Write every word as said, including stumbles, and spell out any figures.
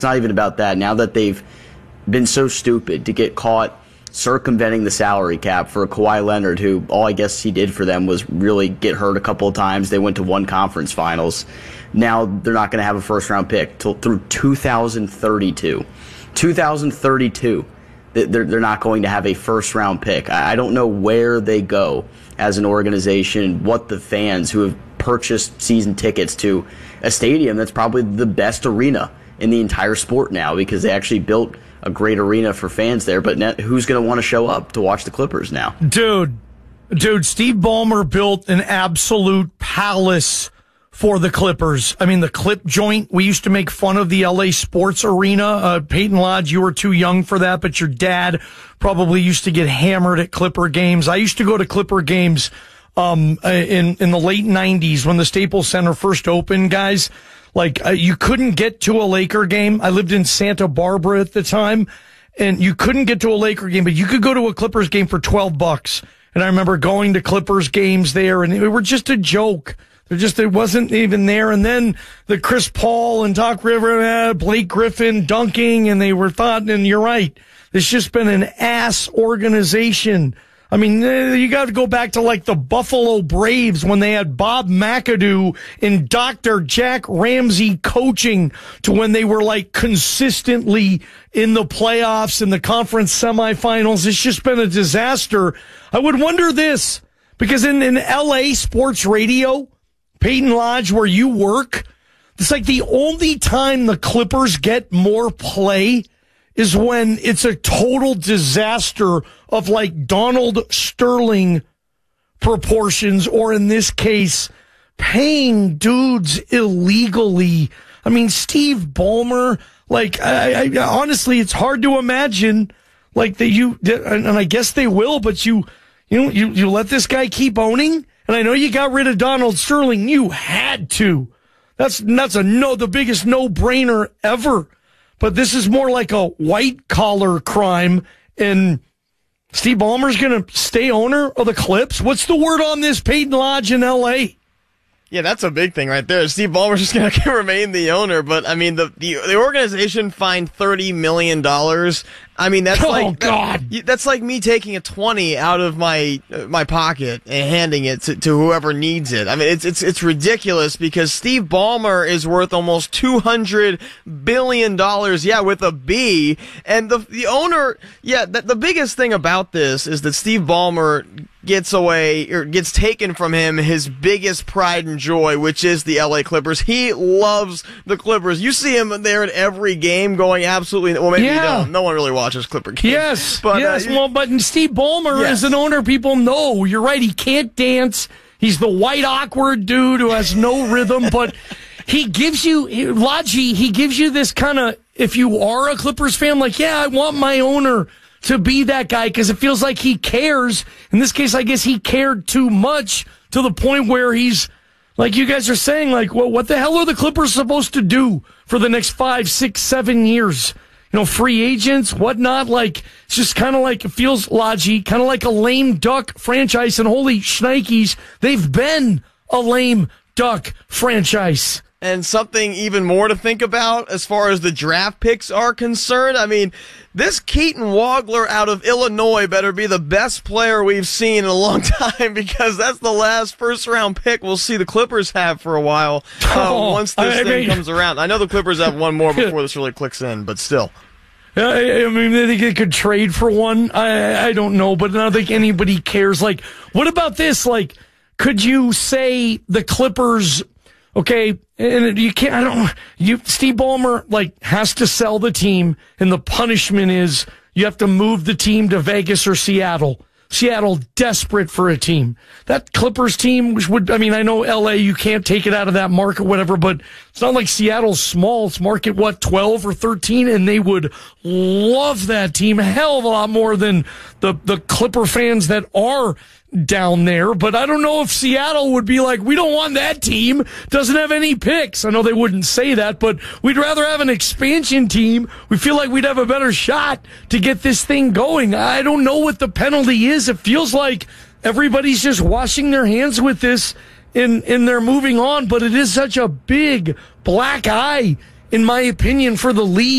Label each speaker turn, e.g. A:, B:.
A: It's not even about that. Now that they've been so stupid to get caught circumventing the salary cap for Kawhi Leonard, who all I guess he did for them was really get hurt a couple of times. They went to one conference finals. Now they're not going to have a first-round pick till through two thousand thirty-two. two thousand thirty-two. They're, they're not going to have a first-round pick. I don't know where they go as an organization, what the fans who have purchased season tickets to a stadium that's probably the best arena in the entire sport now, because they actually built a great arena for fans there. But who's going to want to show up to watch the Clippers now?
B: Dude, dude, Steve Ballmer built an absolute palace for the Clippers. I mean, the Clip Joint, we used to make fun of the L A Sports Arena. Uh, Peyton Lodge, you were too young for that, but your dad probably used to get hammered at Clipper games. I used to go to Clipper games um, in, in the late nineties when the Staples Center first opened, guys. Like, uh, you couldn't get to a Laker game. I lived in Santa Barbara at the time, and you couldn't get to a Laker game, but you could go to a Clippers game for twelve bucks. And I remember going to Clippers games there, and they were just a joke. They're just, it wasn't even there. And then the Chris Paul and Doc River, uh, Blake Griffin dunking, and they were thought, and you're right, it's just been an ass organization. I mean, you got to go back to like the Buffalo Braves when they had Bob McAdoo and Doctor Jack Ramsey coaching, to when they were like consistently in the playoffs and the conference semifinals. It's just been a disaster. I would wonder this, because in, in L A sports radio, Peyton Lodge, where you work, it's like the only time the Clippers get more play is when it's a total disaster of like Donald Sterling proportions, or in this case, paying dudes illegally. I mean, Steve Ballmer, like, I, I, honestly, it's hard to imagine like that you, and I guess they will, but you, you know, you, you let this guy keep owning. And I know you got rid of Donald Sterling. You had to. That's, that's a no, the biggest no-brainer ever. But this is more like a white-collar crime, and Steve Ballmer's going to stay owner of the Clips? What's the word on this, Peyton Lodge in L A?
C: Yeah, that's a big thing right there. Steve Ballmer's just going to remain the owner, but, I mean, the, the the organization fined thirty million dollars. I mean, that's
B: oh,
C: like
B: God.
C: That, that's like me taking a twenty out of my uh, my pocket and handing it to, to whoever needs it. I mean, it's it's it's ridiculous, because Steve Ballmer is worth almost two hundred billion dollars, yeah, with a B. And the the owner, yeah, the, the biggest thing about this is that Steve Ballmer gets away, or gets taken from him, his biggest pride and joy, which is the L A Clippers. He loves the Clippers. You see him there at every game going absolutely, well, maybe
B: yeah.
C: you don't. No one really watches Clipper games.
B: Yes,
C: but,
B: yes.
C: Uh,
B: well, but Steve Ballmer
C: yes.
B: is an owner people know. You're right. He can't dance. He's the white, awkward dude who has no rhythm, but he gives you, Lodgy, he gives you this kind of, if you are a Clippers fan, like, yeah, I want my owner to be that guy, because it feels like he cares. In this case, I guess he cared too much, to the point where he's, like you guys are saying, like, well, what the hell are the Clippers supposed to do for the next five, six, seven years? You know, free agents, whatnot. Like, it's just kind of like, it feels Lodgy, kind of like a lame duck franchise. And holy shnikes, they've been a lame duck franchise.
C: And something even more to think about as far as the draft picks are concerned. I mean, this Keaton Wagler out of Illinois better be the best player we've seen in a long time, because that's the last first-round pick we'll see the Clippers have for a while uh,
B: oh,
C: once this
B: I
C: thing
B: mean,
C: comes around. I know the Clippers have one more before this really clicks in, but still.
B: I, I mean, they think they could trade for one. I, I don't know, but I don't think anybody cares. Like, what about this? Like, could you say the Clippers... Okay, and you can't, I don't, you, Steve Ballmer, like, has to sell the team, and the punishment is you have to move the team to Vegas or Seattle. Seattle desperate for a team. That Clippers team, which would, I mean, I know L A, you can't take it out of that market, whatever, but it's not like Seattle's small. It's market, what, twelve or thirteen, and they would love that team a hell of a lot more than the, the Clipper fans that are down there. But I don't know if Seattle would be like, we don't want that team, doesn't have any picks. I know they wouldn't say that, but we'd rather have an expansion team. We feel like we'd have a better shot to get this thing going. I don't know what the penalty is. It feels like everybody's just washing their hands with this and, and they're moving on, but it is such a big black eye in my opinion, for the league.